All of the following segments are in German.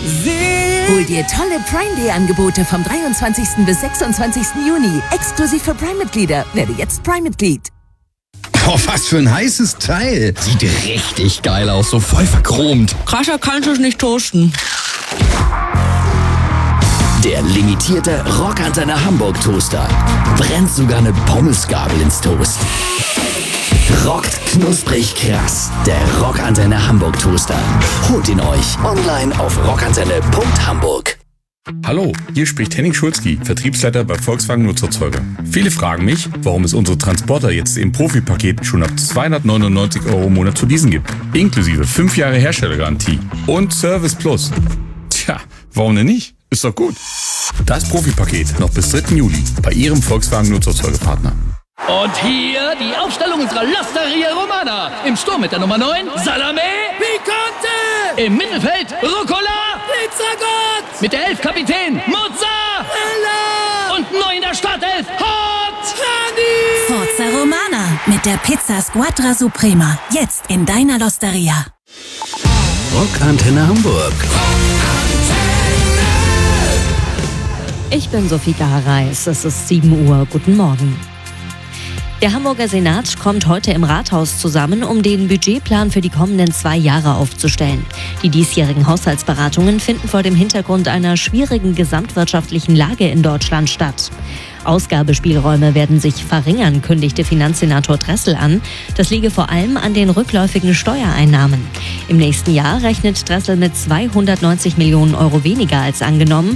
Hol dir tolle Prime Day Angebote vom 23. bis 26. Juni. Exklusiv für Prime-Mitglieder. Werde jetzt Prime-Mitglied. Oh, was für ein heißes Teil. Sieht richtig geil aus, so voll verchromt. Krasser kannst du es nicht toasten. Der limitierte Rockantenne Hamburg Toaster brennt sogar eine Pommesgabel ins Toast. Rockt knusprig krass, der Rockantenne Hamburg Toaster. Holt ihn euch online auf rockantenne.hamburg. Hallo, hier spricht Henning Schulzki, Vertriebsleiter bei Volkswagen Nutzerzeuger. Viele fragen mich, warum es unsere Transporter jetzt im Profi-Paket schon ab 299 € im Monat zu leasen gibt. Inklusive 5 Jahre Herstellergarantie und Service Plus. Tja, warum denn nicht? Ist doch gut. Das Profi-Paket noch bis 3. Juli bei Ihrem Volkswagen Nutzerzeugerpartner. Und hier die Aufstellung unserer L'Osteria Romana. Im Sturm mit der Nummer 9, Salame Picante. Im Mittelfeld, Rucola Pizzagott. Mit der 11 Kapitän, Mozzarella. Und neu in der Startelf, Hot Honey. Forza Romana mit der Pizza Squadra Suprema. Jetzt in deiner L'Osteria. Rockantenne Hamburg. Ich bin Sophie Reis. Es ist 7 Uhr. Guten Morgen. Der Hamburger Senat kommt heute im Rathaus zusammen, um den Budgetplan für die kommenden 2 Jahre aufzustellen. Die diesjährigen Haushaltsberatungen finden vor dem Hintergrund einer schwierigen gesamtwirtschaftlichen Lage in Deutschland statt. Ausgabespielräume werden sich verringern, kündigte Finanzsenator Dressel an. Das liege vor allem an den rückläufigen Steuereinnahmen. Im nächsten Jahr rechnet Dressel mit 290 Millionen € weniger als angenommen,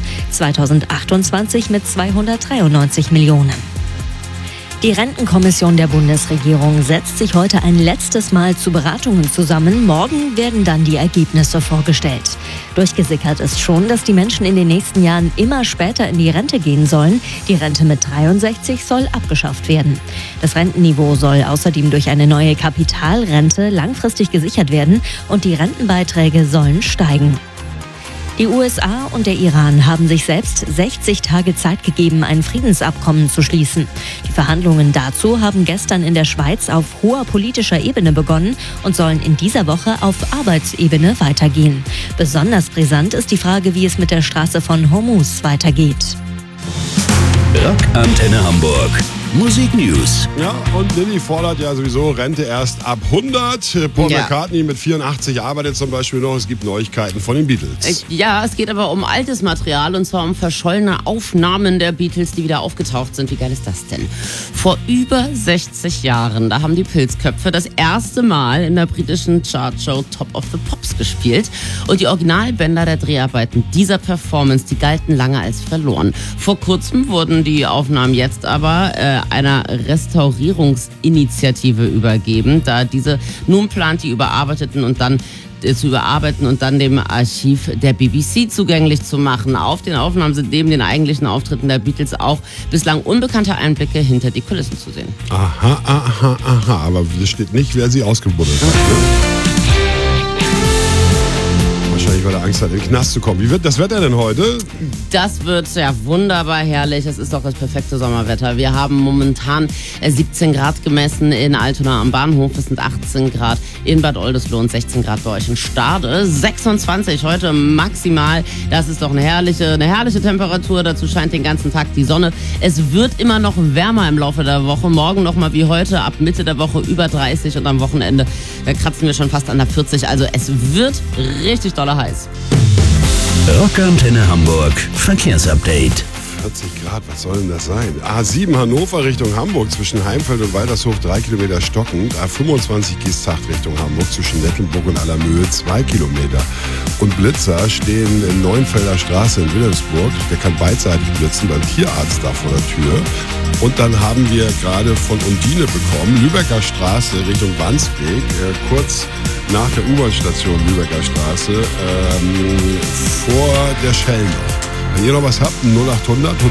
2028 mit 293 Millionen. Die Rentenkommission der Bundesregierung setzt sich heute ein letztes Mal zu Beratungen zusammen. Morgen werden dann die Ergebnisse vorgestellt. Durchgesickert ist schon, dass die Menschen in den nächsten Jahren immer später in die Rente gehen sollen. Die Rente mit 63 soll abgeschafft werden. Das Rentenniveau soll außerdem durch eine neue Kapitalrente langfristig gesichert werden und die Rentenbeiträge sollen steigen. Die USA und der Iran haben sich selbst 60 Tage Zeit gegeben, ein Friedensabkommen zu schließen. Die Verhandlungen dazu haben gestern in der Schweiz auf hoher politischer Ebene begonnen und sollen in dieser Woche auf Arbeitsebene weitergehen. Besonders brisant ist die Frage, wie es mit der Straße von Hormuz weitergeht. Rockantenne Hamburg. Musik News. Ja, und Lilly fordert ja sowieso Rente erst ab 100. Paul McCartney mit 84 arbeitet zum Beispiel noch. Es gibt Neuigkeiten von den Beatles. Ja, es geht aber um altes Material und zwar um verschollene Aufnahmen der Beatles, die wieder aufgetaucht sind. Wie geil ist das denn? Vor über 60 Jahren, da haben die Pilzköpfe das erste Mal in der britischen Chartshow Top of the Pops gespielt. Und die Originalbänder der Dreharbeiten dieser Performance, die galten lange als verloren. Vor kurzem wurden die Aufnahmen jetzt aber einer Restaurierungsinitiative übergeben, da diese nun plant, die zu überarbeiten und dann dem Archiv der BBC zugänglich zu machen. Auf den Aufnahmen sind neben den eigentlichen Auftritten der Beatles auch bislang unbekannte Einblicke hinter die Kulissen zu sehen. Aha. Aber es steht nicht, wer sie ausgebuddelt hat. Ne? Wahrscheinlich, weil er Angst hat, in den Knast zu kommen. Wie wird das Wetter denn heute? Das wird ja wunderbar herrlich. Es ist doch das perfekte Sommerwetter. Wir haben momentan 17 Grad gemessen in Altona am Bahnhof. Es sind 18 Grad in Bad Oldesloe und 16 Grad bei euch in Stade. 26 heute maximal. Das ist doch eine herrliche Temperatur. Dazu scheint den ganzen Tag die Sonne. Es wird immer noch wärmer im Laufe der Woche. Morgen nochmal wie heute ab Mitte der Woche über 30 und am Wochenende da kratzen wir schon fast an der 40. Also es wird richtig doll heiß. Rockantenne Hamburg. Verkehrsupdate. 40 Grad, was soll denn das sein? A7 Hannover Richtung Hamburg zwischen Heimfeld und Waltershof 3 Kilometer stockend. A25 Giestacht Richtung Hamburg zwischen Nettelburg und Allermöhe 2 Kilometer. Und Blitzer stehen in Neuenfelder Straße in Wilhelmsburg. Der kann beidseitig blitzen beim Tierarzt da vor der Tür. Und dann haben wir gerade von Undine bekommen, Lübecker Straße Richtung Wandsbek, kurz nach der U-Bahn-Station Lübecker Straße, vor der Schellner. Wenn ihr noch was habt, 0800